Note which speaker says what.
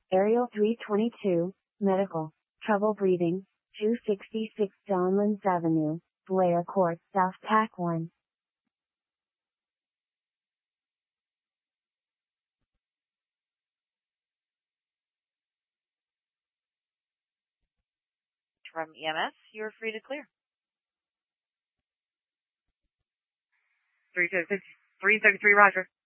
Speaker 1: Aerial 322, medical, trouble breathing, 266 Donlands Avenue, Blair Court, South Pac 1.
Speaker 2: From EMS, you're free to clear. 333, roger.